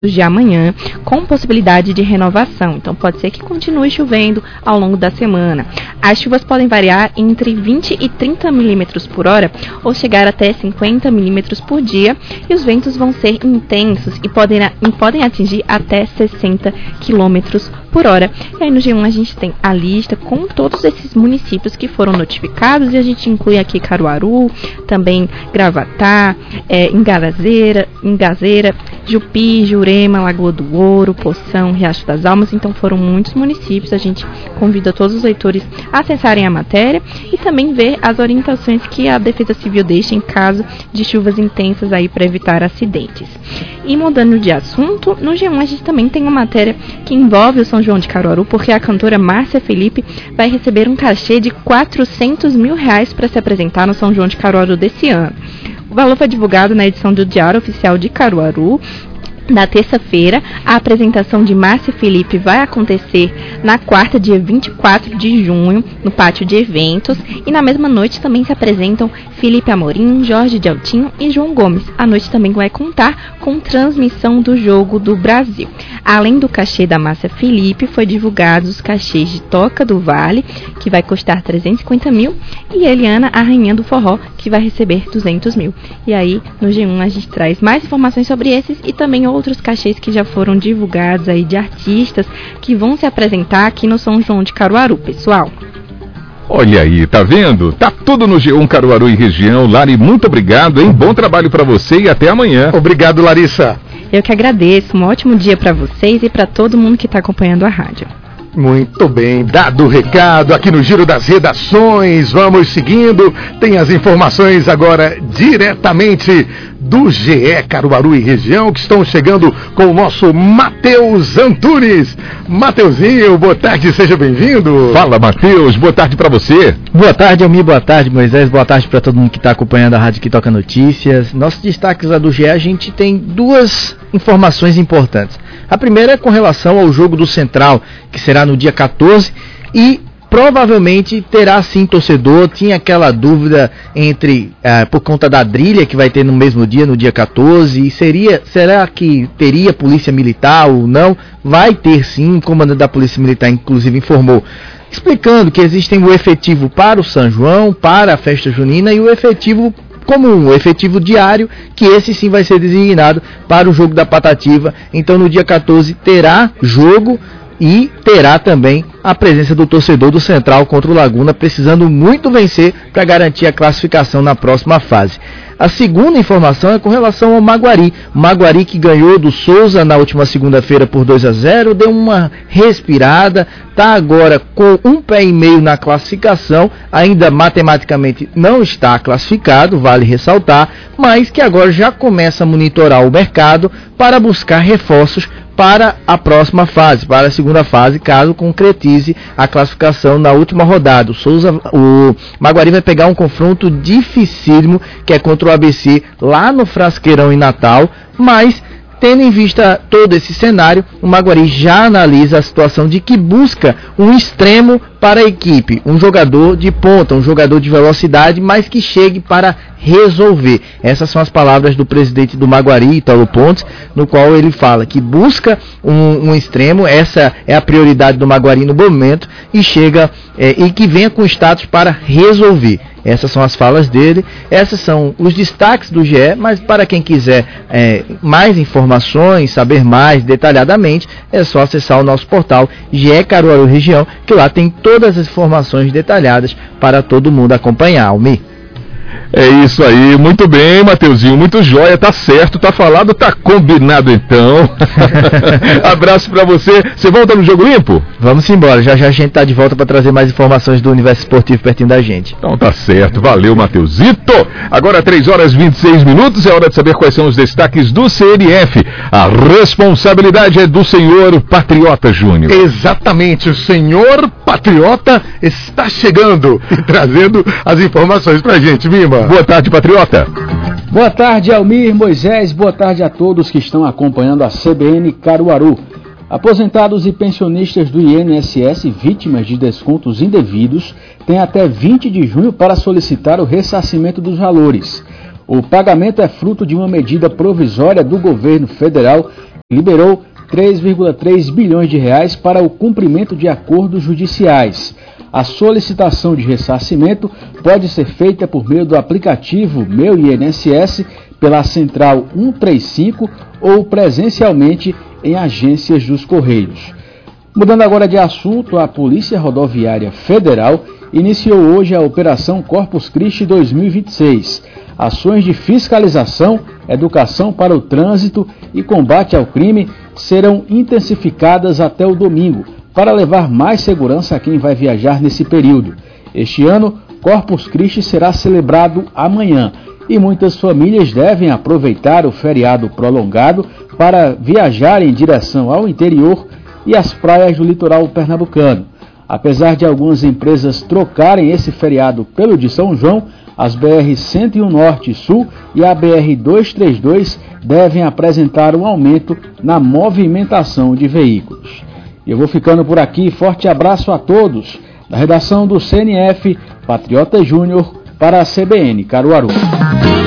de amanhã, com possibilidade de renovação. Então pode ser que continue chovendo ao longo da semana. As chuvas podem variar entre 20 e 30 milímetros por hora ou chegar até 50 milímetros por dia, e os ventos vão ser intensos e podem atingir até 60 quilômetros por hora. E aí no G1 a gente tem a lista com todos esses municípios que foram notificados, e a gente inclui aqui Caruaru, também Gravatá, Ingazeira, Jupi, Jurema, Lagoa do Ouro, Poção, Riacho das Almas. Então foram muitos municípios. A gente convida todos os leitores a acessarem a matéria e também ver as orientações que a Defesa Civil deixa em caso de chuvas intensas aí para evitar acidentes. E mudando de assunto, no G1 a gente também tem uma matéria que envolve o São João de Caruaru, porque a cantora Márcia Felipe vai receber um cachê de R$400 mil para se apresentar no São João de Caruaru desse ano. O valor foi divulgado na edição do Diário Oficial de Caruaru. Na terça-feira, a apresentação de Márcia Felipe vai acontecer na quarta, dia 24 de junho, no pátio de eventos. E na mesma noite também se apresentam Felipe Amorim, Jorge Deltinho e João Gomes. A noite também vai contar com transmissão do Jogo do Brasil. Além do cachê da Márcia Felipe, foi divulgados os cachês de Toca do Vale, que vai custar 350 mil, e Eliana, a rainha do forró, que vai receber 200 mil. E aí, no G1, a gente traz mais informações sobre esses e também outros cachês que já foram divulgados aí de artistas que vão se apresentar aqui no São João de Caruaru, pessoal. Olha aí, tá vendo? Tá tudo no G1 Caruaru e região. Lari, muito obrigado, hein? Bom trabalho pra você e até amanhã. Obrigado, Larissa. Eu que agradeço. Um ótimo dia pra vocês e pra todo mundo que tá acompanhando a rádio. Muito bem, dado o recado aqui no Giro das Redações, vamos seguindo, tem as informações agora diretamente do GE Caruaru e região, que estão chegando com o nosso Matheus Antunes. Mateuzinho, boa tarde, seja bem-vindo. Fala, Matheus, boa tarde pra você. Boa tarde, Almir, boa tarde, Moisés, boa tarde pra todo mundo que tá acompanhando a rádio que toca notícias. Nossos destaques lá do GE, a gente tem duas informações importantes. A primeira é com relação ao jogo do Central, que será no dia 14, e provavelmente terá sim torcedor. Tinha aquela dúvida por conta da trilha que vai ter no mesmo dia, no dia 14, e será que teria polícia militar ou não? Vai ter sim, o comandante da polícia militar inclusive informou, explicando que existem o efetivo para o São João, para a festa junina, e o efetivo comum, o efetivo diário, que esse sim vai ser designado para o jogo da Patativa. Então no dia 14 terá jogo e terá também a presença do torcedor do Central contra o Laguna, precisando muito vencer para garantir a classificação na próxima fase. A segunda informação é com relação ao Maguari. O Maguari, que ganhou do Souza na última segunda-feira por 2-0, deu uma respirada, está agora com um pé e meio na classificação, ainda matematicamente não está classificado, vale ressaltar, mas que agora já começa a monitorar o mercado para buscar reforços para a próxima fase, para a segunda fase, caso concretize a classificação na última rodada. O Maguari vai pegar um confronto dificílimo, que é contra o ABC, lá no Frasqueirão em Natal, mas tendo em vista todo esse cenário, o Maguari já analisa a situação de que busca um extremo para a equipe, um jogador de ponta, um jogador de velocidade, mas que chegue para resolver. Essas são as palavras do presidente do Maguari, Italo Pontes, no qual ele fala que busca um extremo, essa é a prioridade do Maguari no momento, e chega e que venha com status para resolver. Essas são as falas dele, esses são os destaques do GE, mas para quem quiser mais informações, saber mais detalhadamente, é só acessar o nosso portal GE Caruaru Região, que lá tem todas as informações detalhadas para todo mundo acompanhar. Almir. É isso aí, muito bem, Mateuzinho, muito jóia, tá certo, tá falado, tá combinado então. Abraço pra você. Você volta no Jogo Limpo? Vamos embora, já a gente tá de volta para trazer mais informações do universo esportivo pertinho da gente. Então tá certo, valeu, Mateuzito. Agora 3h26, é hora de saber quais são os destaques do CNF. A responsabilidade é do senhor Patriota Júnior. Exatamente, o senhor Patriota está chegando e trazendo as informações pra gente, Mima. Boa tarde, Patriota. Boa tarde, Almir, Moisés, boa tarde a todos que estão acompanhando a CBN Caruaru. Aposentados e pensionistas do INSS vítimas de descontos indevidos têm até 20 de junho para solicitar o ressarcimento dos valores. O pagamento é fruto de uma medida provisória do governo federal liberou 3,3 bilhões de reais para o cumprimento de acordos judiciais. A solicitação de ressarcimento pode ser feita por meio do aplicativo Meu INSS, pela Central 135 ou presencialmente em agências dos Correios. Mudando agora de assunto, a Polícia Rodoviária Federal iniciou hoje a Operação Corpus Christi 2026. Ações de fiscalização, educação para o trânsito e combate ao crime serão intensificadas até o domingo, para levar mais segurança a quem vai viajar nesse período. Este ano, Corpus Christi será celebrado amanhã e muitas famílias devem aproveitar o feriado prolongado para viajar em direção ao interior e às praias do litoral pernambucano. Apesar de algumas empresas trocarem esse feriado pelo de São João, as BR-101 Norte e Sul e a BR-232 devem apresentar um aumento na movimentação de veículos. Eu vou ficando por aqui, forte abraço a todos. Da redação do CNF, Patriota Júnior, para a CBN Caruaru.